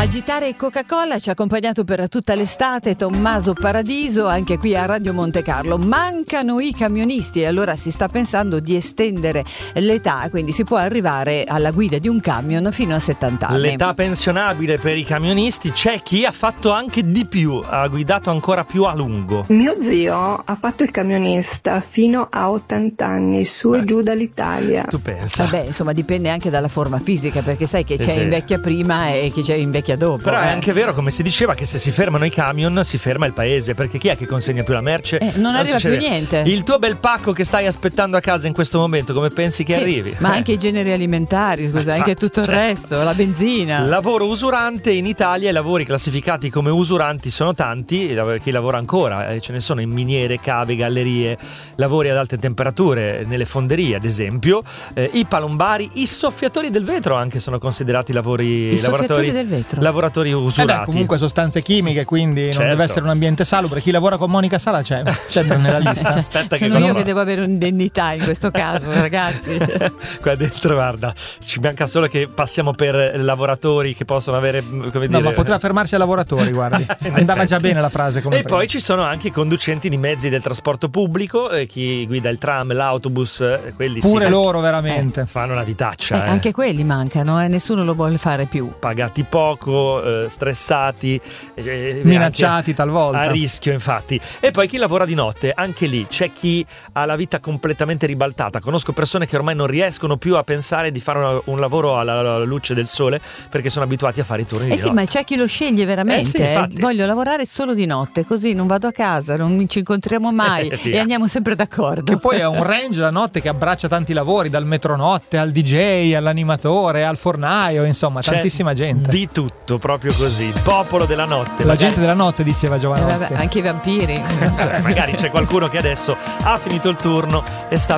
Agitare Coca-Cola ci ha accompagnato per tutta l'estate Tommaso Paradiso, anche qui a Radio Monte Carlo. Mancano i camionisti e allora si sta pensando di estendere l'età, quindi si può arrivare alla guida di un camion fino a 70 anni. L'età pensionabile per i camionisti, c'è chi ha fatto anche di più, ha guidato ancora più a lungo. Mio zio ha fatto il camionista fino a 80 anni, su e giù dall'Italia. Tu pensa? Vabbè, insomma, dipende anche dalla forma fisica, perché sai che c'è invecchia prima e che c'è invecchia dopo. Però è anche vero, come si diceva, che se si fermano i camion si ferma il paese, perché chi è che consegna più la merce? Non arriva più niente. Il tuo bel pacco che stai aspettando a casa in questo momento, come pensi che arrivi? Ma anche i generi alimentari, scusa, anche tutto il resto, la benzina. Lavoro usurante in Italia, i lavori classificati come usuranti sono tanti, chi lavora ancora, ce ne sono in miniere, cave, gallerie, lavori ad alte temperature, nelle fonderie ad esempio, i palombari, i soffiatori del vetro anche sono considerati lavoratori del vetro. Lavoratori usurati. Comunque sostanze chimiche, quindi non deve essere un ambiente salubre. Chi lavora con Monica Sala c'è nella lista. Aspetta, sono io che devo avere un'indennità in questo caso, ragazzi. Qua dentro, guarda, ci manca solo che passiamo per lavoratori che possono avere, come dire... No, ma poteva fermarsi a lavoratori, guardi. Andava già bene la frase. Come prima. Poi ci sono anche i conducenti di mezzi del trasporto pubblico, chi guida il tram, l'autobus, quelli pure loro veramente fanno una vitaccia. Anche quelli mancano, nessuno lo vuole fare più. Pagati poco, stressati, minacciati talvolta, a rischio infatti. E poi chi lavora di notte, anche lì c'è chi ha la vita completamente ribaltata. Conosco persone che ormai non riescono più a pensare di fare un lavoro alla luce del sole perché sono abituati a fare i turni di notte. Ma c'è chi lo sceglie veramente. Sì, voglio lavorare solo di notte, così non vado a casa, non ci incontriamo mai e andiamo sempre d'accordo. Che poi è un range la notte che abbraccia tanti lavori, dal metronotte al DJ, all'animatore, al fornaio, insomma tantissima gente. Di tutto, proprio così. Popolo della notte. La gente della notte, diceva Giovanotti. Anche i vampiri. Magari c'è qualcuno che adesso ha finito il turno e sta